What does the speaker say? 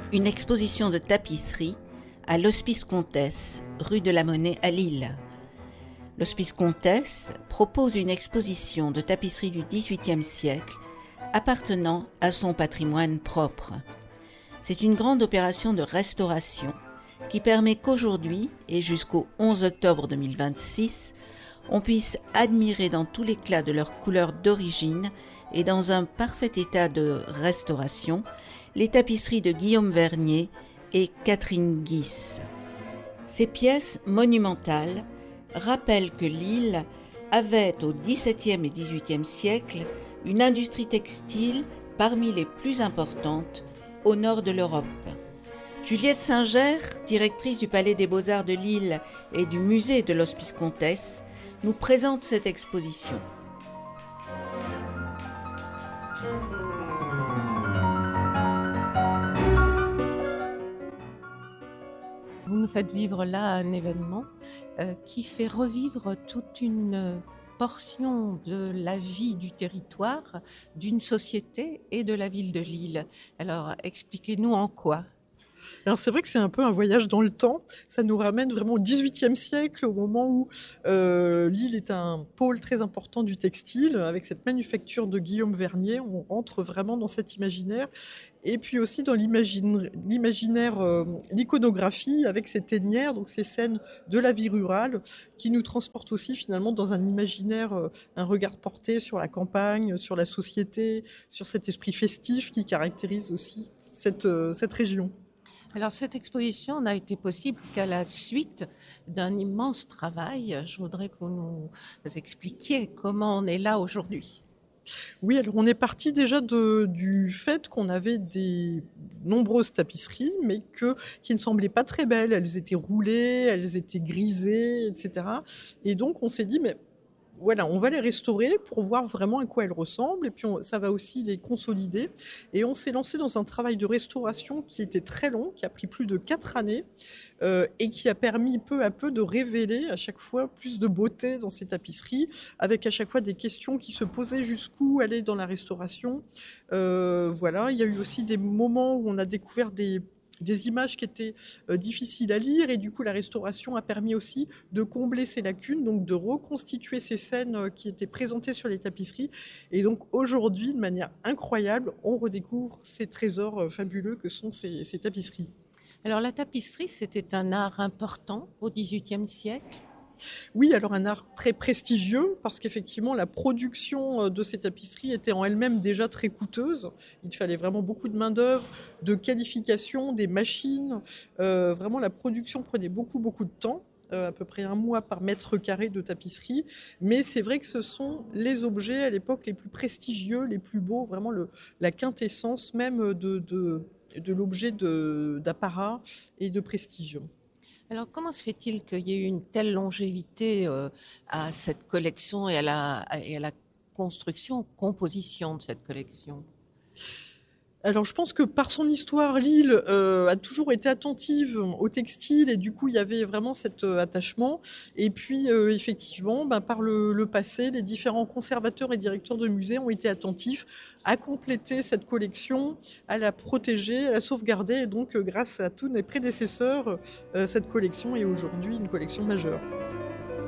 une exposition de tapisserie à l'Hospice Comtesse, rue de la Monnaie à Lille. L'Hospice Comtesse propose une exposition de tapisserie du XVIIIe siècle appartenant à son patrimoine propre. C'est une grande opération de restauration qui permet qu'aujourd'hui et jusqu'au 11 octobre 2026, on puisse admirer dans tout l'éclat de leur couleur d'origine et dans un parfait état de restauration les tapisseries de Guillaume Vernier et Catherine Guisse. Ces pièces monumentales rappellent que Lille avait au XVIIe et XVIIIe siècle une industrie textile parmi les plus importantes au nord de l'Europe. Juliette Singer, directrice du Palais des Beaux-Arts de Lille et du musée de l'Hospice Comtesse, nous présente cette exposition. Vous nous faites vivre là un événement qui fait revivre toute une portion de la vie du territoire, d'une société et de la ville de Lille. Alors, expliquez-nous en quoi. Alors c'est vrai que c'est un peu un voyage dans le temps. Ça nous ramène vraiment au XVIIIe siècle, au moment où Lille est un pôle très important du textile, avec cette manufacture de Guillaume Vernier. On rentre vraiment dans cet imaginaire. Et puis aussi dans l'imaginaire, l'iconographie avec ces ténières, donc ces scènes de la vie rurale, qui nous transportent aussi finalement dans un imaginaire, un regard porté sur la campagne, sur la société, sur cet esprit festif qui caractérise aussi cette région. Alors, cette exposition n'a été possible qu'à la suite d'un immense travail. Je voudrais que vous nous expliquiez comment on est là aujourd'hui. Oui, alors on est parti déjà du fait qu'on avait des nombreuses tapisseries, mais qui ne semblaient pas très belles. Elles étaient roulées, elles étaient grisées, etc. Et donc on s'est dit, mais voilà, on va les restaurer pour voir vraiment à quoi elles ressemblent, et puis ça va aussi les consolider. Et on s'est lancé dans un travail de restauration qui était très long, qui a pris plus de 4 années, et qui a permis peu à peu de révéler à chaque fois plus de beauté dans ces tapisseries, avec à chaque fois des questions qui se posaient jusqu'où aller dans la restauration. Voilà, il y a eu aussi des moments où on a découvert des images qui étaient difficiles à lire, et du coup la restauration a permis aussi de combler ces lacunes, donc de reconstituer ces scènes qui étaient présentées sur les tapisseries. Et donc aujourd'hui, de manière incroyable, on redécouvre ces trésors fabuleux que sont ces tapisseries. Alors, la tapisserie, c'était un art important au XVIIIe siècle. Oui, alors un art très prestigieux, parce qu'effectivement la production de ces tapisseries était en elle-même déjà très coûteuse. Il fallait vraiment beaucoup de main-d'œuvre, de qualification, des machines. Vraiment la production prenait beaucoup de temps. À peu près 1 mois par mètre carré de tapisserie. Mais c'est vrai que ce sont les objets à l'époque les plus prestigieux, les plus beaux, vraiment la quintessence même de l'objet d'apparat et de prestige. Alors, comment se fait-il qu'il y ait eu une telle longévité à cette collection et à la construction, composition de cette collection ? Alors je pense que par son histoire, Lille a toujours été attentive au textile, et du coup il y avait vraiment cet attachement. Et puis effectivement, par le passé, les différents conservateurs et directeurs de musées ont été attentifs à compléter cette collection, à la protéger, à la sauvegarder. Et donc grâce à tous mes prédécesseurs, cette collection est aujourd'hui une collection majeure.